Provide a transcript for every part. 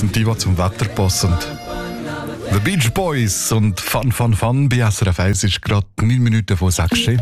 sind die zum Wetterpass und The Beach Boys und Fun bei SRF 1 ist gerade 9 Minuten vor 6 Uhr.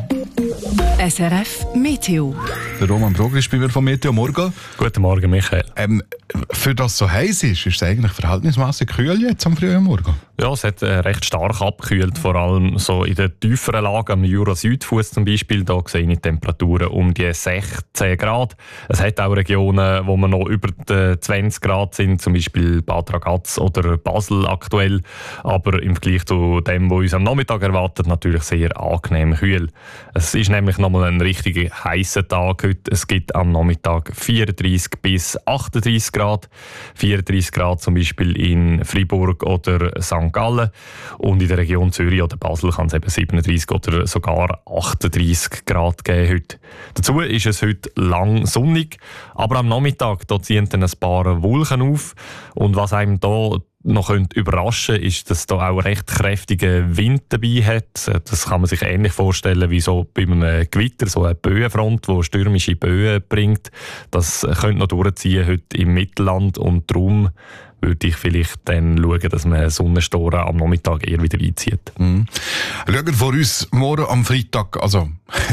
SRF Meteo. Der Roman Brogger ist bei mir von Meteo Morgen. Guten Morgen, Michael. Für das so heiß ist es eigentlich verhältnismäßig kühl jetzt am frühen Morgen? Ja, es hat recht stark abgekühlt, vor allem so in den tieferen Lagen, am Jura-Südfuss zum Beispiel. Da sehe ich Temperaturen um die 16 Grad. Es hat auch Regionen, wo wir noch über die 20 Grad sind, zum Beispiel Bad Ragaz oder Basel aktuell. Aber im Vergleich zu dem, was uns am Nachmittag erwartet, natürlich sehr angenehm kühl. Es ist nämlich nochmal ein richtig heißer Tag heute. Es gibt am Nachmittag 34 bis 38 Grad. 34 Grad zum Beispiel in Freiburg oder St. Gallen. Und in der Region Zürich oder Basel kann es eben 37 oder sogar 38 Grad geben heute. Dazu ist es heute lang sonnig, aber am Nachmittag da ziehen dann ein paar Wolken auf. Und was einem da noch überraschen könnte, ist, dass da auch recht kräftiger Wind dabei hat. Das kann man sich ähnlich vorstellen wie so bei einem Gewitter, so eine Böenfront, die stürmische Böen bringt. Das könnte noch durchziehen heute im Mittelland und darum würde ich vielleicht dann schauen, dass man Sonnenstoren am Nachmittag eher wieder einzieht. Schauen vor uns morgen am Freitag, also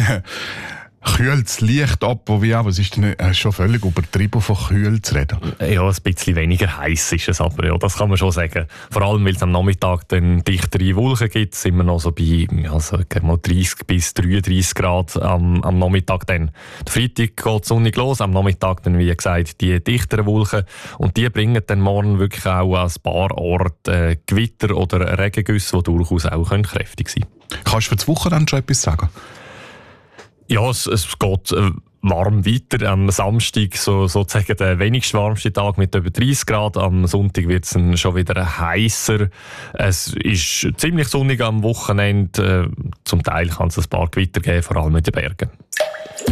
kühlt das Licht ab, aber es ist schon völlig übertrieben, von kühl zu reden. Ja, ein bisschen weniger heiß ist es aber, ja, das kann man schon sagen. Vor allem, weil es am Nachmittag dann dichtere Wolken gibt, sind wir noch so bei 30 bis 33 Grad am Nachmittag dann. Der Freitag geht sonnig los, am Nachmittag dann, wie gesagt, die dichteren Wolken und die bringen dann morgen wirklich auch an ein paar Orten Gewitter oder Regengüsse, die durchaus auch kräftig sein können. Kannst du für das Wochenende schon etwas sagen? Ja, es geht warm weiter. Am Samstag sozusagen der wenigst warmste Tag mit über 30 Grad. Am Sonntag wird es dann schon wieder heißer. Es ist ziemlich sonnig am Wochenende. Zum Teil kann es ein paar Gewitter geben, vor allem in den Bergen.